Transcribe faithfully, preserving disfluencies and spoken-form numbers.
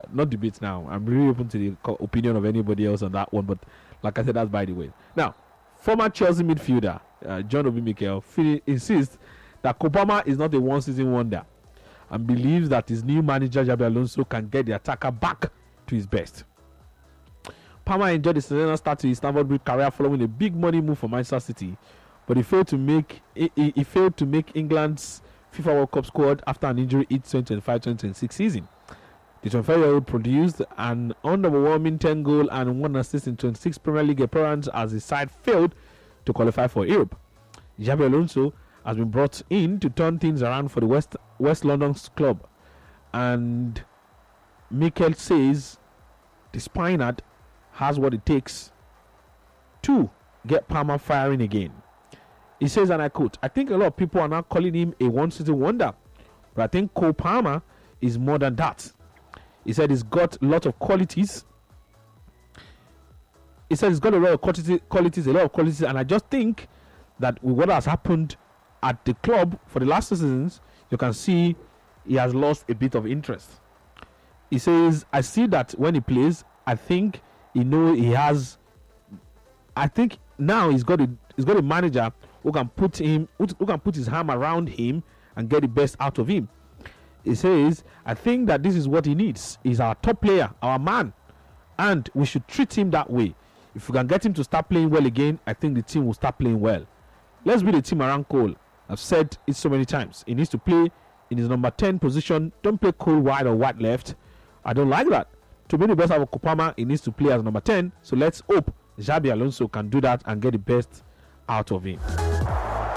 not debate now. I'm really open to the co- opinion of anybody else on that one. But like I said, that's by the way. Now, former Chelsea midfielder uh, John Obi Mikel insists that Kopama is not a one-season wonder and believes that his new manager Xabi Alonso can get the attacker back to his best. Palmer enjoyed the seasonal start to his Stamford Bridge career following a big money move for Manchester City, but he failed to make he, he, he failed to make England's FIFA World Cup squad after an injury in twenty twenty-five twenty twenty-six season. The twenty-five-year-old produced an underwhelming ten goal and one assist in twenty-six Premier League appearances as his side failed to qualify for Europe. Xabi Alonso has been brought in to turn things around for the West West London's club, and Mikel says the Spaniard has what it takes to get Palmer firing again. He says, and I quote, "I think a lot of people are now calling him a one-season wonder, but I think Cole Palmer is more than that." He said he's got a lot of qualities. He said he's got a lot of quality, qualities, a lot of qualities, and I just think that with what has happened at the club for the last two seasons, you can see he has lost a bit of interest. He says, I see that when he plays, I think he know he has. I think now he's got a he's got a manager who can put him who, who can put his arm around him and get the best out of him. He says, I think that this is what he needs. He's our top player, our man, and we should treat him that way. If we can get him to start playing well again, I think the team will start playing well. Let's build a team around Cole. I've said it so many times. He needs to play in his number ten position. Don't play Cole wide or wide left. I don't like that. To be the best out of Kopama, he needs to play as number ten. So let's hope Xabi Alonso can do that and get the best out of him.